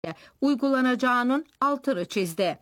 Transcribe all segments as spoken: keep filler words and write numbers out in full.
uygulanacağının altını çizdi.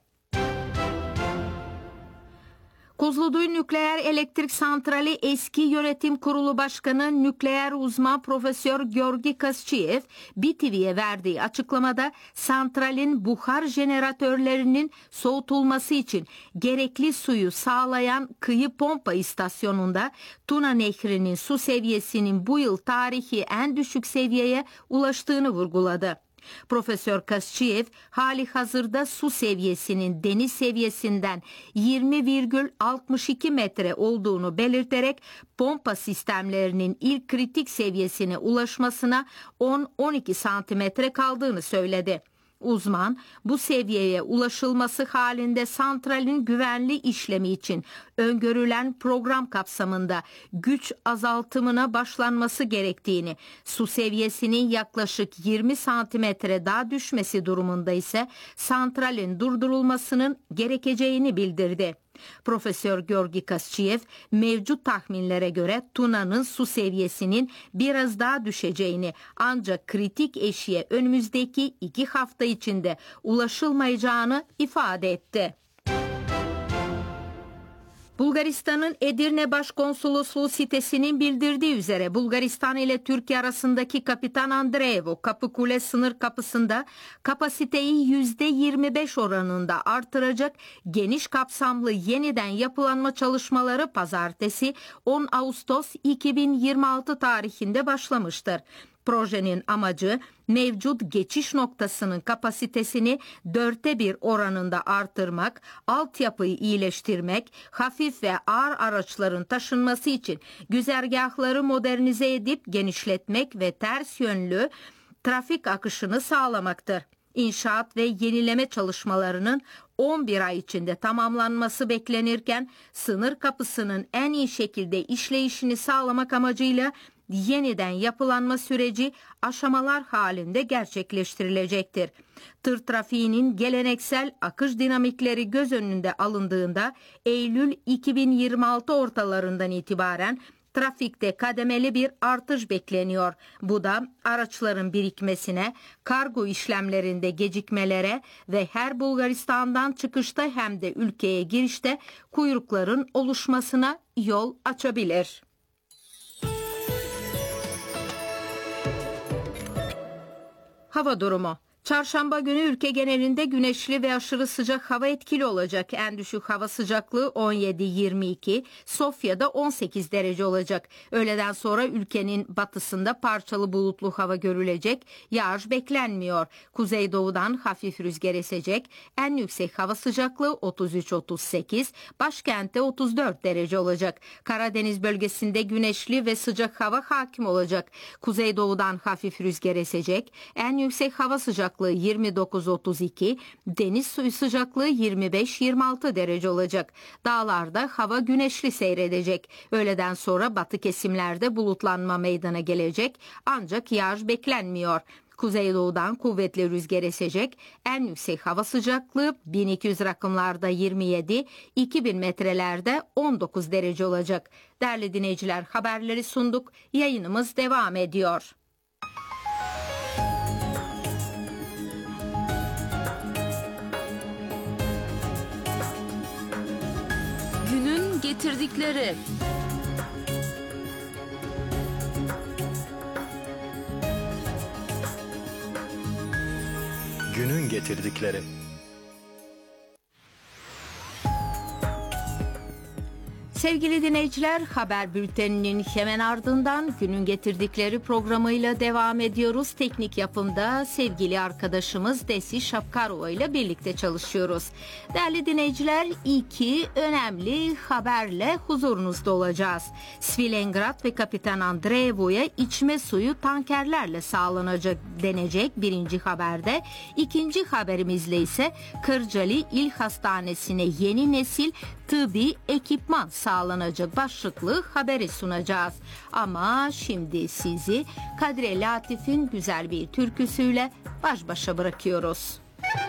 Kozloduy Nükleer Elektrik Santrali Eski Yönetim Kurulu Başkanı nükleer uzman Profesör Georgi Kasçiev B T V'ye verdiği açıklamada santralin buhar jeneratörlerinin soğutulması için gerekli suyu sağlayan kıyı pompa istasyonunda Tuna Nehri'nin su seviyesinin bu yıl tarihi en düşük seviyeye ulaştığını vurguladı. Profesör Kasçiev hali hazırda su seviyesinin deniz seviyesinden yirmi virgül altmış iki metre olduğunu belirterek pompa sistemlerinin ilk kritik seviyesine ulaşmasına on on iki santimetre kaldığını söyledi. Uzman, bu seviyeye ulaşılması halinde santralin güvenli işlemi için öngörülen program kapsamında güç azaltımına başlanması gerektiğini, su seviyesinin yaklaşık yirmi santimetre daha düşmesi durumunda ise santralin durdurulmasının gerekeceğini bildirdi. Profesör Georgi Kasçiev, mevcut tahminlere göre Tuna'nın su seviyesinin biraz daha düşeceğini ancak kritik eşiğe önümüzdeki iki hafta içinde ulaşılmayacağını ifade etti. Bulgaristan'ın Edirne Başkonsolosluğu sitesinin bildirdiği üzere Bulgaristan ile Türkiye arasındaki Kapitan Andreevo Kapıkule sınır kapısında kapasiteyi yüzde yirmi beş oranında artıracak geniş kapsamlı yeniden yapılanma çalışmaları pazartesi on Ağustos iki bin yirmi altı tarihinde başlamıştır. Projenin amacı mevcut geçiş noktasının kapasitesini dörtte bir oranında artırmak, altyapıyı iyileştirmek, hafif ve ağır araçların taşınması için güzergahları modernize edip genişletmek ve ters yönlü trafik akışını sağlamaktır. İnşaat ve yenileme çalışmalarının on bir ay içinde tamamlanması beklenirken sınır kapısının en iyi şekilde işleyişini sağlamak amacıyla yeniden yapılanma süreci aşamalar halinde gerçekleştirilecektir. Tır trafiğinin geleneksel akış dinamikleri göz önünde alındığında Eylül iki bin yirmi altı ortalarından itibaren trafikte kademeli bir artış bekleniyor. Bu da araçların birikmesine, kargo işlemlerinde gecikmelere ve her Bulgaristan'dan çıkışta hem de ülkeye girişte kuyrukların oluşmasına yol açabilir. Hava durumu. Çarşamba günü ülke genelinde güneşli ve aşırı sıcak hava etkili olacak. En düşük hava sıcaklığı on yedi yirmi iki, Sofya'da on sekiz derece olacak. Öğleden sonra ülkenin batısında parçalı bulutlu hava görülecek. Yağış beklenmiyor. Kuzeydoğudan hafif rüzgar esecek. En yüksek hava sıcaklığı otuz üç otuz sekiz, başkentte otuz dört derece olacak. Karadeniz bölgesinde güneşli ve sıcak hava hakim olacak. Kuzeydoğudan hafif rüzgar esecek. En yüksek hava sıcaklığı yirmi dokuz otuz iki, deniz suyu sıcaklığı yirmi beş yirmi altı derece olacak. Dağlarda hava güneşli seyredecek. Öğleden sonra batı kesimlerde bulutlanma meydana gelecek ancak yağış beklenmiyor. Kuzeydoğudan kuvvetli rüzgar esecek. En yüksek hava sıcaklığı bin iki yüz rakımlarda yirmi yedi, iki bin metrelerde on dokuz derece olacak. Değerli dinleyiciler, haberleri sunduk. Yayınımız devam ediyor. Günün getirdikleri. Günün getirdikleri. Sevgili dinleyiciler, haber bülteninin hemen ardından günün getirdikleri programıyla devam ediyoruz. Teknik yapımda sevgili arkadaşımız Desi Şapkarova ile birlikte çalışıyoruz. Değerli dinleyiciler, iki önemli haberle huzurunuzda olacağız. Svilengrad ve Kapitan Andreevo'ya içme suyu tankerlerle sağlanacak denecek birinci haberde. İkinci haberimizle ise Kırcalı İl Hastanesi'ne yeni nesil tıbbi ekipman sağlanacak başlıklı haberi sunacağız. Ama şimdi sizi Kadriye Latif'in güzel bir türküsüyle baş başa bırakıyoruz.